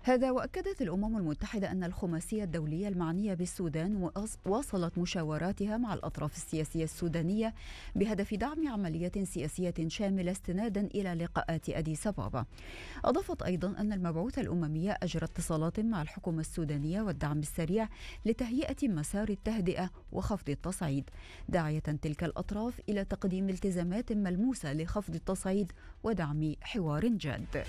هذا وأكدت الأمم المتحدة أن الخماسية الدولية المعنية بالسودان واصلت مشاوراتها مع الأطراف السياسية السودانية بهدف دعم عملية سياسية شاملة استنادا إلى لقاءات أديس أبابا. أضافت أيضا أن المبعوثة الأممية أجرى اتصالات مع الحكومة السودانية والدعم السريع لتهيئة مسار التهدئة وخفض التصعيد، داعية تلك الأطراف إلى تقديم التزامات ملموسة لخفض التصعيد ودعم حوار جاد.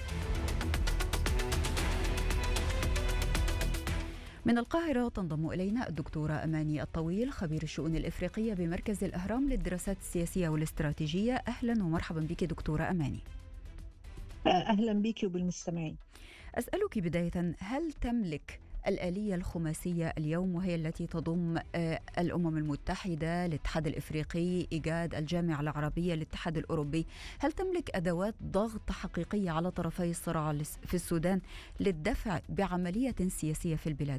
من القاهرة تنضم إلينا الدكتورة أماني الطويل، خبير الشؤون الإفريقية بمركز الأهرام للدراسات السياسية والاستراتيجية. أهلا ومرحبا بك دكتورة أماني. أهلا بك وبالمستمعين. أسألك بداية، هل تملك الآلية الخماسية اليوم، وهي التي تضم الأمم المتحدة، الاتحاد الإفريقي، إيجاد، الجامعة العربية، الاتحاد الأوروبي، هل تملك أدوات ضغط حقيقية على طرفي الصراع في السودان للدفع بعملية سياسية في البلاد؟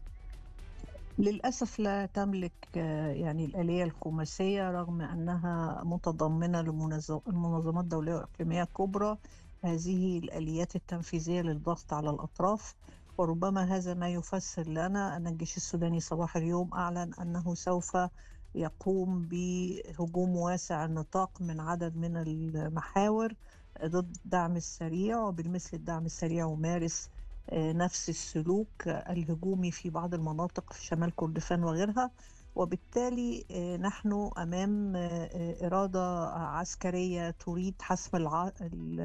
للأسف لا تملك يعني الآلية الخماسية، رغم أنها متضمنة لمنظمات دولية وإقليمية كبرى. هذه الآليات التنفيذية للضغط على الأطراف، وربما هذا ما يفسر لنا أن الجيش السوداني صباح اليوم أعلن أنه سوف يقوم بهجوم واسع النطاق من عدد من المحاور ضد الدعم السريع، وبالمثل الدعم السريع يمارس نفس السلوك الهجومي في بعض المناطق في شمال كردفان وغيرها. وبالتالي نحن أمام إرادة عسكرية تريد حسم